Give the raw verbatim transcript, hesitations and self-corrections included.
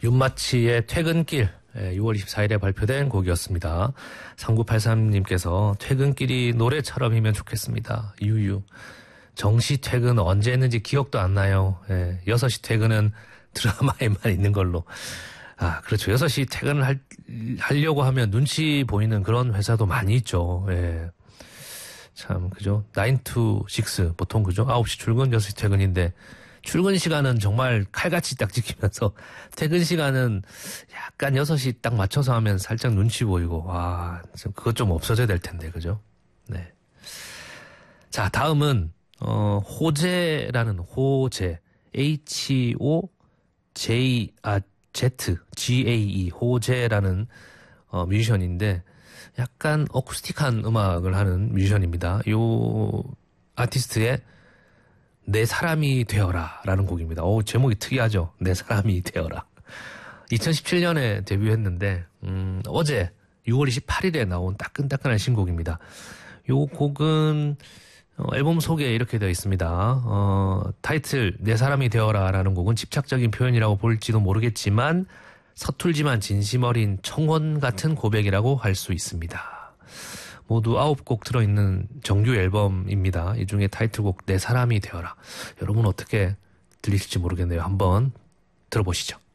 윤마치의 퇴근길, 유월 이십사일에 발표된 곡이었습니다. 삼구팔삼님께서 퇴근길이 노래처럼이면 좋겠습니다. 유유. 정시 퇴근 언제 했는지 기억도 안 나요. 예, 여섯 시 퇴근은 드라마에만 있는 걸로. 아, 그렇죠. 여섯 시 퇴근을 할, 하려고 하면 눈치 보이는 그런 회사도 많이 있죠. 예. 참, 그죠. 나인 투 식스, 보통 그죠. 아홉 시 출근, 여섯 시 퇴근인데, 출근 시간은 정말 칼같이 딱 지키면서, 퇴근 시간은 약간 여섯 시 딱 맞춰서 하면 살짝 눈치 보이고, 와, 그것 좀 없어져야 될 텐데, 그죠. 네. 자, 다음은, 어, 호재라는 호재, H O J, 아, Z, G A E, 호재라는, 어, 뮤지션인데, 약간 어쿠스틱한 음악을 하는 뮤지션입니다. 요 아티스트의 내 사람이 되어라 라는 곡입니다. 오, 제목이 특이하죠. 내 사람이 되어라. 이천십칠년에 데뷔했는데 음, 어제 유월 이십팔일에 나온 따끈따끈한 신곡입니다. 요 곡은 어, 앨범 소개에 이렇게 되어 있습니다. 어, 타이틀 내 사람이 되어라 라는 곡은 집착적인 표현이라고 볼지도 모르겠지만 서툴지만 진심 어린 청혼 같은 고백이라고 할 수 있습니다. 모두 아홉 곡 들어있는 정규 앨범입니다. 이 중에 타이틀곡 내 사람이 되어라. 여러분 어떻게 들리실지 모르겠네요. 한번 들어보시죠.